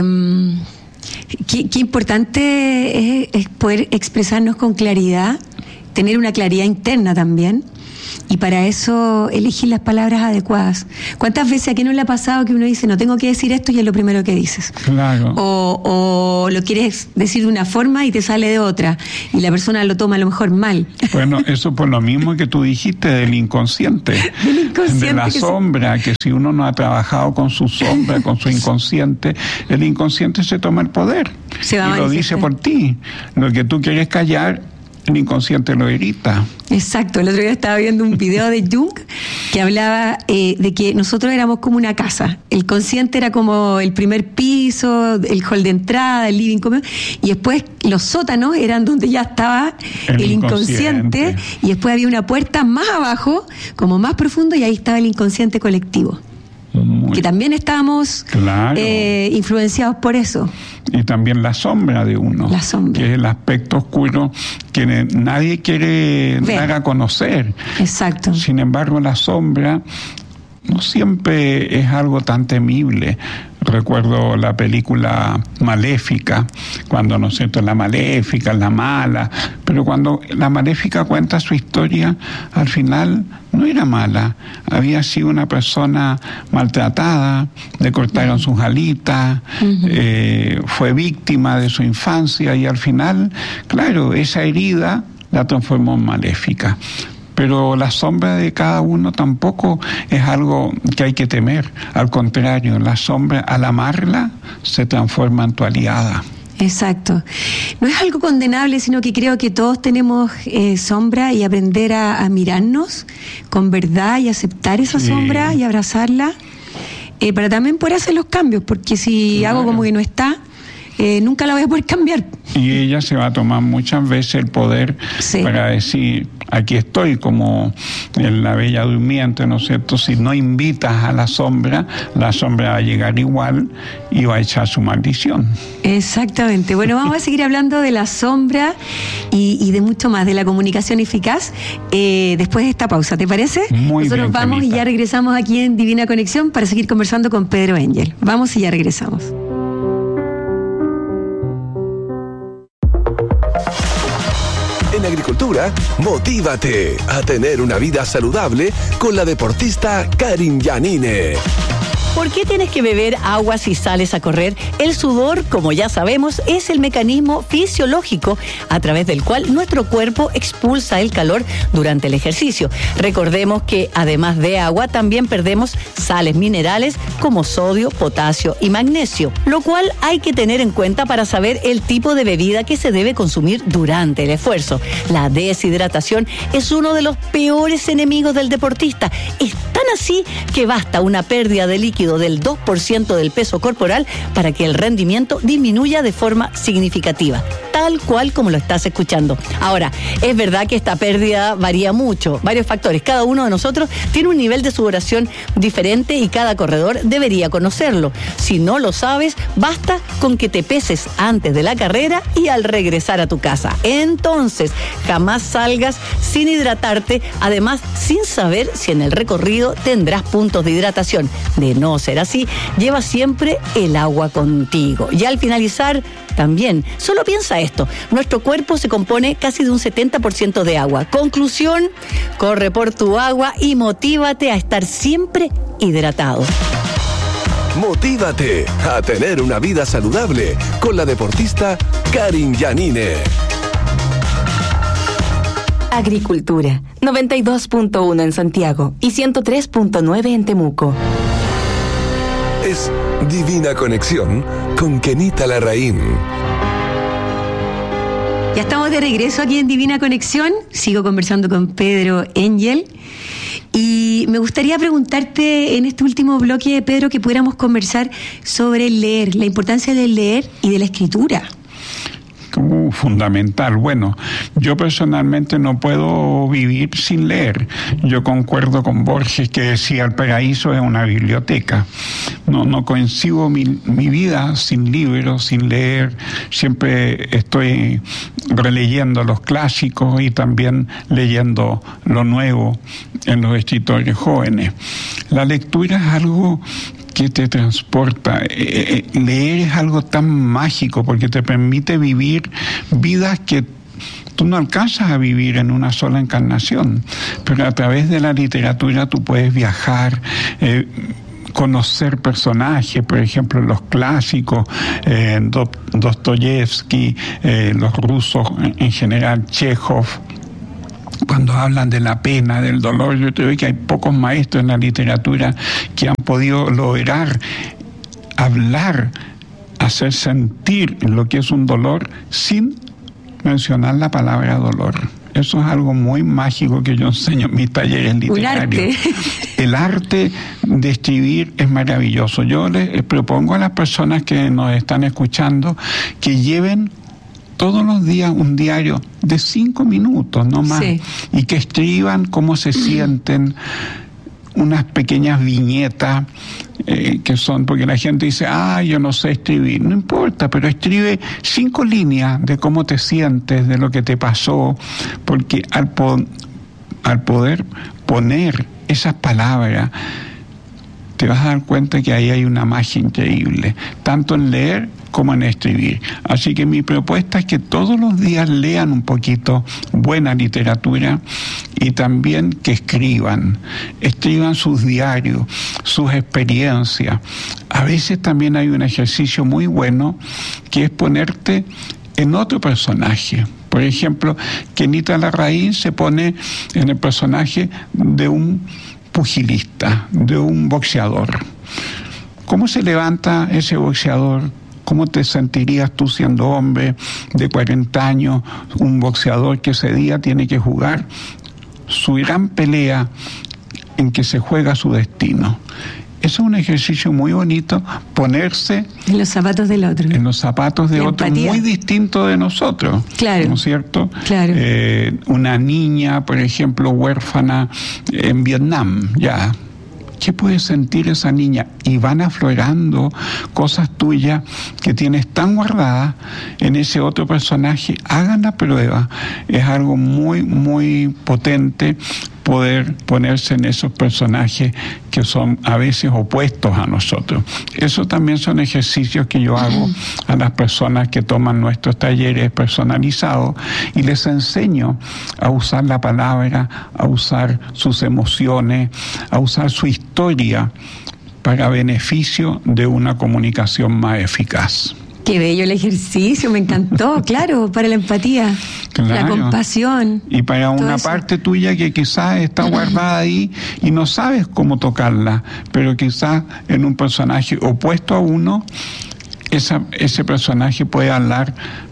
qué, qué importante es, es poder expresarnos con claridad, tener una claridad interna también. Y para eso elegir las palabras adecuadas. ¿Cuántas veces aquí no le ha pasado que uno dice, no tengo que decir esto y es lo primero que dices? Claro. O, o lo quieres decir de una forma y te sale de otra. Y la persona lo toma a lo mejor mal. Bueno, eso por lo mismo que tú dijiste del inconsciente. Del inconsciente. De la que sombra, se... que si uno no ha trabajado con su sombra, con su inconsciente, el inconsciente se toma el poder. Se va y lo dice por ti. Lo que tú quieres callar, el inconsciente lo grita. Exacto, el otro día estaba viendo un video de Jung que hablaba eh, de que nosotros éramos como una casa. El consciente era como el primer piso, el hall de entrada, el living, como, y después los sótanos eran donde ya estaba el, el inconsciente, inconsciente, y después había una puerta más abajo, como más profundo, y ahí estaba el inconsciente colectivo. Muy que también estábamos claro. eh, influenciados por eso. Y también la sombra de uno, la sombra. Que es el aspecto oscuro que nadie quiere Ver. dar a conocer. Exacto. Sin embargo, la sombra no siempre es algo tan temible. Recuerdo la película Maléfica, cuando, ¿no es cierto?, la maléfica, la mala, pero cuando la maléfica cuenta su historia, al final no era mala, había sido una persona maltratada, le cortaron sus alitas, uh-huh. eh, fue víctima de su infancia y al final, claro, esa herida la transformó en maléfica. Pero la sombra de cada uno tampoco es algo que hay que temer. Al contrario, la sombra, al amarla, se transforma en tu aliada. Exacto. No es algo condenable, sino que creo que todos tenemos eh, sombra y aprender a, a mirarnos con verdad y aceptar esa sí. sombra y abrazarla, eh, para también poder hacer los cambios, porque si claro. hago como que no está, eh, nunca la voy a poder cambiar. Y ella se va a tomar muchas veces el poder sí. para decir, aquí estoy, como en la Bella Durmiente, ¿no es cierto? Si no invitas a la sombra, la sombra va a llegar igual y va a echar su maldición. Exactamente. Bueno, vamos a seguir hablando de la sombra y, y de mucho más, de la comunicación eficaz, eh, después de esta pausa, ¿te parece? Muy Nosotros bien, vamos Kenita. Y ya regresamos aquí en Divina Conexión para seguir conversando con Pedro Engel. Vamos y ya regresamos. En agricultura, motívate a tener una vida saludable con la deportista Karin Yanine. ¿Por qué tienes que beber agua si sales a correr? El sudor, como ya sabemos, es el mecanismo fisiológico a través del cual nuestro cuerpo expulsa el calor durante el ejercicio. Recordemos que además de agua también perdemos sales minerales como sodio, potasio y magnesio, lo cual hay que tener en cuenta para saber el tipo de bebida que se debe consumir durante el esfuerzo. La deshidratación es uno de los peores enemigos del deportista. Es tan así que basta una pérdida de líquido del dos por ciento del peso corporal para que el rendimiento disminuya de forma significativa, tal cual como lo estás escuchando. Ahora, es verdad que esta pérdida varía mucho, varios factores. Cada uno de nosotros tiene un nivel de sudoración diferente y cada corredor debería conocerlo. Si no lo sabes, basta con que te peses antes de la carrera y al regresar a tu casa. Entonces, jamás salgas sin hidratarte, además sin saber si en el recorrido tendrás puntos de hidratación. De no ser así, lleva siempre el agua contigo. Y al finalizar, también, solo piensa esto, nuestro cuerpo se compone casi de un setenta por ciento de agua. Conclusión, corre por tu agua y motívate a estar siempre hidratado. Motívate a tener una vida saludable con la deportista Karin Yanine. Agricultura, noventa y dos punto uno en Santiago y ciento tres punto nueve en Temuco. Es Divina Conexión con Kenita Larraín. Ya estamos de regreso aquí en Divina Conexión. Sigo conversando con Pedro Engel. Y me gustaría preguntarte en este último bloque, Pedro, que pudiéramos conversar sobre el leer, la importancia del leer y de la escritura. Uh, fundamental. Bueno, yo personalmente no puedo vivir sin leer. Yo concuerdo con Borges, que decía el paraíso es una biblioteca. No, no concibo mi, mi vida sin libros, sin leer. Siempre estoy releyendo los clásicos y también leyendo lo nuevo en los escritores jóvenes. La lectura es algo que te transporta. Eh, eh, leer es algo tan mágico porque te permite vivir vidas que tú no alcanzas a vivir en una sola encarnación, pero a través de la literatura tú puedes viajar, eh, conocer personajes, por ejemplo, los clásicos, eh, Dostoyevsky, eh, los rusos en general, Chekhov. Cuando hablan de la pena, del dolor, yo creo que hay pocos maestros en la literatura que han podido lograr hablar, hacer sentir lo que es un dolor sin mencionar la palabra dolor. Eso es algo muy mágico que yo enseño en mis talleres literarios. Un arte. El arte de escribir es maravilloso. Yo les propongo a las personas que nos están escuchando que lleven todos los días un diario de cinco minutos, no más, sí. Y que escriban cómo se sienten, unas pequeñas viñetas eh, que son, porque la gente dice, ah, yo no sé escribir, no importa, pero escribe cinco líneas de cómo te sientes, de lo que te pasó, porque al, po- al poder poner esas palabras, te vas a dar cuenta que ahí hay una magia increíble, tanto en leer como en escribir. Así que mi propuesta es que todos los días lean un poquito buena literatura y también que escriban, escriban sus diarios, sus experiencias. A veces también hay un ejercicio muy bueno que es ponerte en otro personaje. Por ejemplo, Kenita Larraín se pone en el personaje de un pugilista, de un boxeador. ¿Cómo se levanta ese boxeador? ¿Cómo te sentirías tú siendo hombre de cuarenta años, un boxeador que ese día tiene que jugar su gran pelea en que se juega su destino? Eso es un ejercicio muy bonito, ponerse en los zapatos del otro. En los zapatos de la otro, empatía. Muy distinto de nosotros. Claro. ¿No es cierto? Claro. Eh, una niña, por ejemplo, huérfana en Vietnam, ya. ¿Qué puede sentir esa niña? Y van aflorando cosas tuyas que tienes tan guardadas en ese otro personaje. Hagan la prueba. Es algo muy, muy potente poder ponerse en esos personajes que son a veces opuestos a nosotros. Eso también son ejercicios que yo hago a las personas que toman nuestros talleres personalizados y les enseño a usar la palabra, a usar sus emociones, a usar su historia para beneficio de una comunicación más eficaz. Qué bello el ejercicio, me encantó, claro, para la empatía, claro. La compasión. Y para una parte tuya que quizás está guardada ahí y no sabes cómo tocarla, pero quizás en un personaje opuesto a uno, esa, ese personaje puede hablar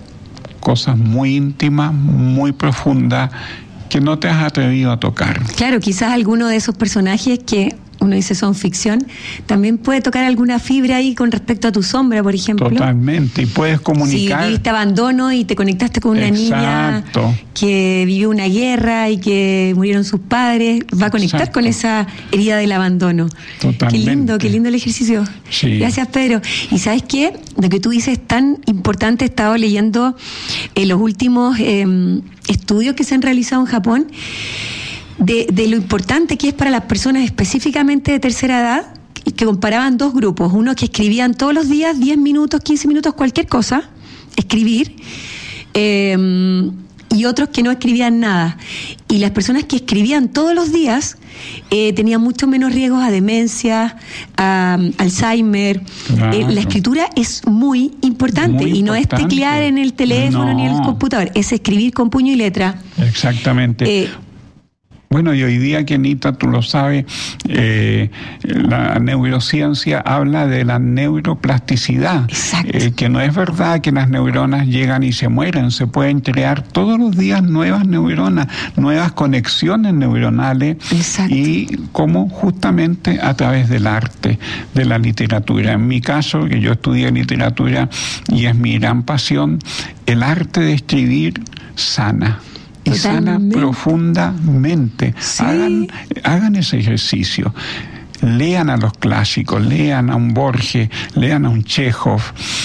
cosas muy íntimas, muy profundas, que no te has atrevido a tocar. Claro, quizás alguno de esos personajes que uno dice son ficción, también puede tocar alguna fibra ahí con respecto a tu sombra, por ejemplo. Totalmente, y puedes comunicar. Si viviste abandono y te conectaste con una Exacto. niña que vivió una guerra y que murieron sus padres, va a conectar Exacto. con esa herida del abandono. Totalmente. Qué lindo, qué lindo el ejercicio. Sí. Gracias, Pedro. Y ¿sabes qué? Lo que tú dices es tan importante. He estado leyendo eh, los últimos eh, estudios que se han realizado en Japón De, de lo importante que es para las personas específicamente de tercera edad, que comparaban dos grupos, unos que escribían todos los días diez minutos, quince minutos, cualquier cosa, escribir, eh, y otros que no escribían nada. Y las personas que escribían todos los días eh, tenían mucho menos riesgos a demencia, a um, Alzheimer. Claro. Eh, la escritura es muy importante, muy y no importante. Es teclear en el teléfono no. ni en el computador, es escribir con puño y letra. Exactamente. Eh, Bueno, y hoy día, Kenita, tú lo sabes, eh, la neurociencia habla de la neuroplasticidad. Exacto. Eh, que no es verdad que las neuronas llegan y se mueren, se pueden crear todos los días nuevas neuronas, nuevas conexiones neuronales. Exacto. Y como justamente a través del arte, de la literatura. En mi caso, que yo estudié literatura y es mi gran pasión, el arte de escribir sana. Y sana profundamente. Sí. Hagan, hagan ese ejercicio. Lean a los clásicos, lean a un Borges, lean a un Chekhov,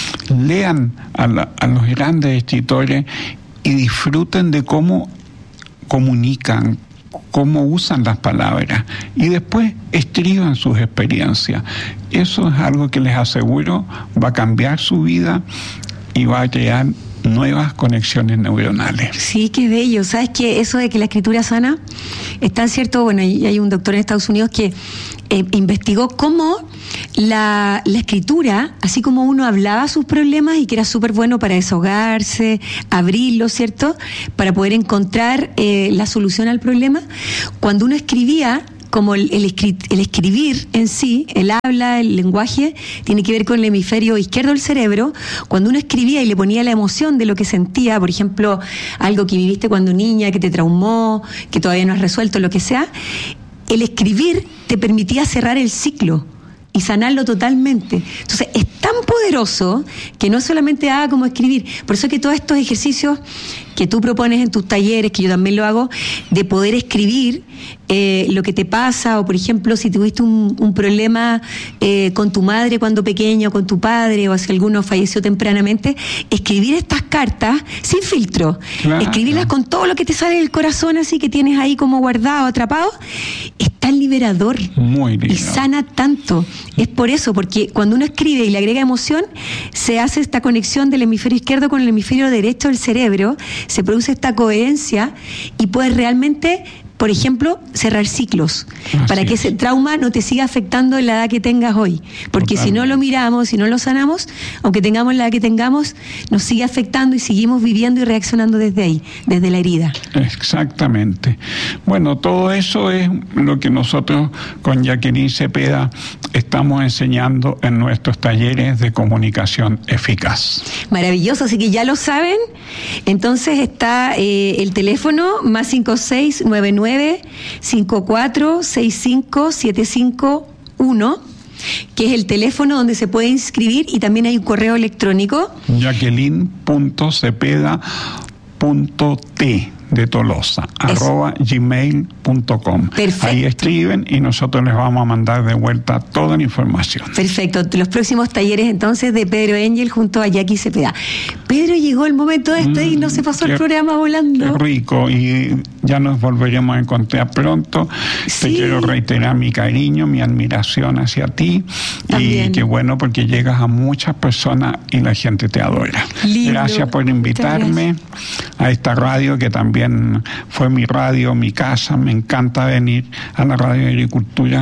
lean a, la, a los grandes escritores y disfruten de cómo comunican, cómo usan las palabras, y después escriban sus experiencias. Eso es algo que les aseguro va a cambiar su vida y va a crear nuevas conexiones neuronales. Sí, qué bello. ¿Sabes qué? Eso de que la escritura sana es tan cierto. Bueno, y hay un doctor en Estados Unidos que eh, investigó cómo la, la escritura, así como uno hablaba sus problemas y que era súper bueno para desahogarse, abrirlo, ¿cierto? Para poder encontrar eh, la solución al problema, cuando uno escribía, como el, el, escri- el escribir en sí, el habla, el lenguaje, tiene que ver con el hemisferio izquierdo del cerebro. Cuando uno escribía y le ponía la emoción de lo que sentía, por ejemplo, algo que viviste cuando niña, que te traumó, que todavía no has resuelto, lo que sea, el escribir te permitía cerrar el ciclo y sanarlo totalmente. Entonces, es tan poderoso que no solamente haga como escribir. Por eso es que todos estos ejercicios que tú propones en tus talleres, que yo también lo hago, de poder escribir eh, lo que te pasa, o por ejemplo, si tuviste un, un problema eh, con tu madre cuando pequeño, o con tu padre, o si alguno falleció tempranamente, escribir estas cartas sin filtro, claro. Escribirlas con todo lo que te sale del corazón, así que tienes ahí como guardado, atrapado, es tan liberador. Muy bien. Y sana tanto. Es por eso, porque cuando uno escribe y le agrega emoción, se hace esta conexión del hemisferio izquierdo con el hemisferio derecho del cerebro, se produce esta coherencia y puedes realmente, por ejemplo, cerrar ciclos, así para que ese trauma no te siga afectando en la edad que tengas hoy. Porque Totalmente. Si no lo miramos, si no lo sanamos, aunque tengamos la edad que tengamos, nos sigue afectando y seguimos viviendo y reaccionando desde ahí, desde la herida. Exactamente. Bueno, todo eso es lo que nosotros con Jacqueline Cepeda estamos enseñando en nuestros talleres de comunicación eficaz. Maravilloso, así que ya lo saben. Entonces está eh, el teléfono más cinco seis nueve nueve cinco cuatro seis cinco siete cinco uno, que es el teléfono donde se puede inscribir, y también hay un correo electrónico, jacqueline punto cepeda punto t de Tolosa, Eso. arroba gmail punto com. Perfecto. Ahí escriben y nosotros les vamos a mandar de vuelta toda la información. Perfecto. Los próximos talleres entonces de Pedro Engel junto a Jackie Cepeda. Pedro, llegó el momento de esto y no se pasó qué, el programa volando. Qué rico, y ya nos volveremos a encontrar pronto. Sí. Te quiero reiterar mi cariño, mi admiración hacia ti. También. Y qué bueno, porque llegas a muchas personas y la gente te adora. Lindo. Gracias por invitarme a esta radio que también fue mi radio, mi casa. Me encanta venir a la Radio de Agricultura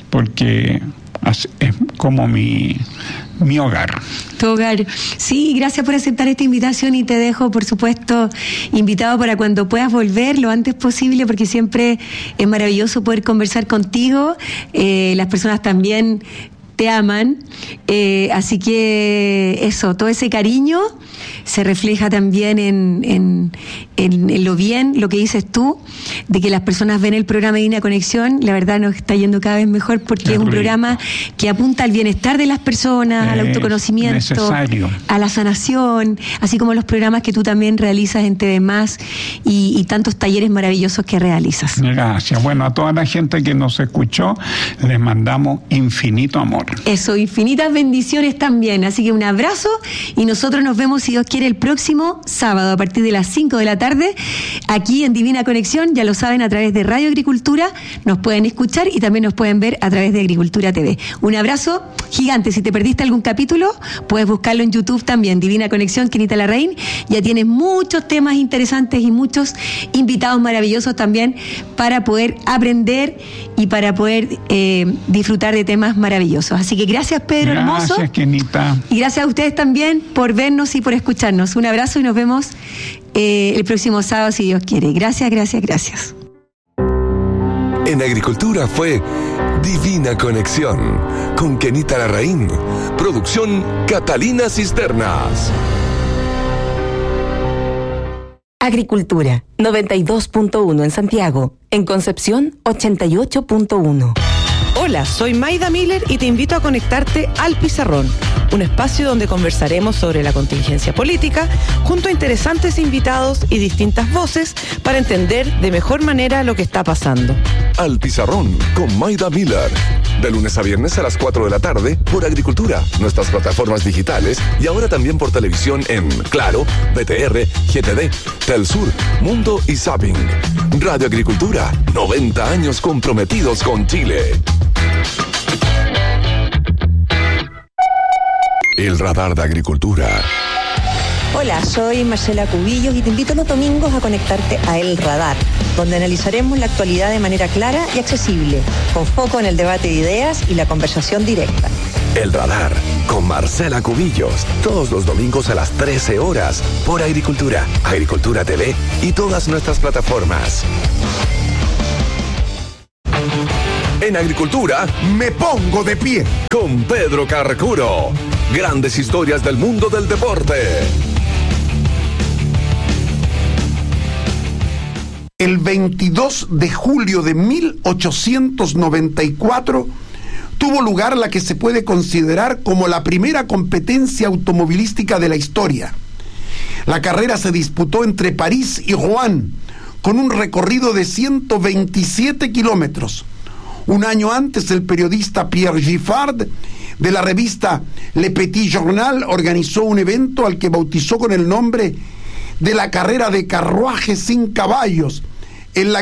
porque es como mi, mi hogar. Tu hogar. Sí, gracias por aceptar esta invitación, y te dejo, por supuesto, invitado para cuando puedas volver lo antes posible, porque siempre es maravilloso poder conversar contigo. Eh, las personas también te aman, eh, así que eso, todo ese cariño se refleja también en, en, en, en lo bien, lo que dices tú, de que las personas ven el programa Divina Conexión. La verdad nos está yendo cada vez mejor, porque es, es un rico. programa que apunta al bienestar de las personas, es al autoconocimiento, necesario. A la sanación, así como los programas que tú también realizas en T V Más, y, y tantos talleres maravillosos que realizas. Gracias. Bueno, a toda la gente que nos escuchó, les mandamos infinito amor. Eso, infinitas bendiciones también. Así que un abrazo, y nosotros nos vemos, si Dios quiere, el próximo sábado a partir de las cinco de la tarde aquí en Divina Conexión. Ya lo saben, a través de Radio Agricultura nos pueden escuchar y también nos pueden ver a través de Agricultura T V. Un abrazo gigante. Si te perdiste algún capítulo, puedes buscarlo en YouTube también, Divina Conexión, Kenita Larraín. Ya tienes muchos temas interesantes y muchos invitados maravillosos también para poder aprender y para poder eh, disfrutar de temas maravillosos. Así que gracias, Pedro, gracias, hermoso. Gracias, Kenita. Y gracias a ustedes también por vernos y por escucharnos. Un abrazo y nos vemos eh, el próximo sábado, si Dios quiere. Gracias, gracias, gracias. En Agricultura fue Divina Conexión con Kenita Larraín. Producción Catalina Cisternas. Agricultura, noventa y dos punto uno en Santiago. En Concepción, ochenta y ocho punto uno. Hola, soy Maida Miller y te invito a conectarte al Pizarrón, un espacio donde conversaremos sobre la contingencia política junto a interesantes invitados y distintas voces para entender de mejor manera lo que está pasando. Al Pizarrón con Maida Miller. De lunes a viernes a las cuatro de la tarde por Agricultura, nuestras plataformas digitales y ahora también por televisión en Claro, B T R, G T D, Telsur, Mundo y Zapping. Radio Agricultura, noventa años comprometidos con Chile. El radar de Agricultura. Hola, soy Marcela Cubillos y te invito los domingos a conectarte a El Radar, donde analizaremos la actualidad de manera clara y accesible, con foco en el debate de ideas y la conversación directa. El Radar, con Marcela Cubillos, todos los domingos a las trece horas, por Agricultura, Agricultura T V y todas nuestras plataformas. En Agricultura, me pongo de pie con Pedro Carcuro. Grandes historias del mundo del deporte. El veintidós de julio de mil ochocientos noventa y cuatro tuvo lugar la que se puede considerar como la primera competencia automovilística de la historia. La carrera se disputó entre París y Rouen, con un recorrido de ciento veintisiete kilómetros. Un año antes, el periodista Pierre Giffard, de la revista Le Petit Journal, organizó un evento al que bautizó con el nombre de la carrera de carruajes sin caballos, en la